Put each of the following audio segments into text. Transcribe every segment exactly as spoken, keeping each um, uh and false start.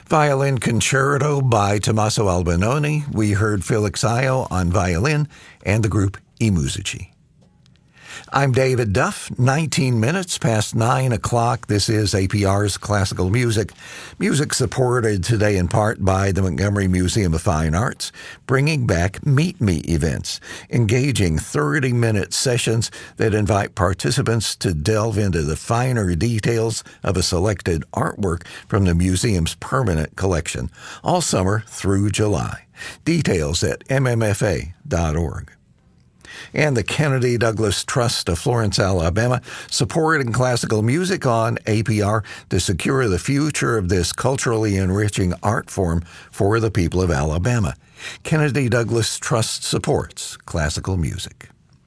Violin Concerto by Tommaso Albinoni. We heard Felix Ayo on violin and the group I Musici. I'm David Duff, nineteen minutes past nine o'clock. This is A P R's Classical Music. Music supported today in part by the Montgomery Museum of Fine Arts, bringing back Meet Me events, engaging thirty-minute sessions that invite participants to delve into the finer details of a selected artwork from the museum's permanent collection, all summer through July. Details at m m f a dot org. And the Kennedy Douglas Trust of Florence, Alabama, supporting classical music on A P R to secure the future of this culturally enriching art form for the people of Alabama. Kennedy Douglas Trust supports classical music.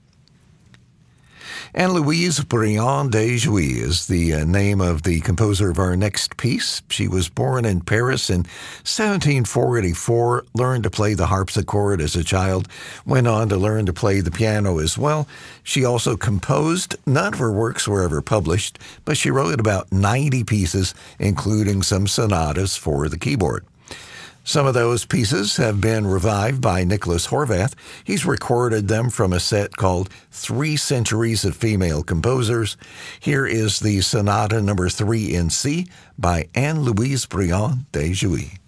And Louise Briand de Jouy is the uh, name of the composer of our next piece. She was born in Paris in seventeen forty-four, learned to play the harpsichord as a child, went on to learn to play the piano as well. She also composed. None of her works were ever published, but she wrote about ninety pieces, including some sonatas for the keyboard. Some of those pieces have been revived by Nicholas Horvath. He's recorded them from a set called Three Centuries of Female Composers. Here is the Sonata number three in C by Anne-Louise Briand de Jouy.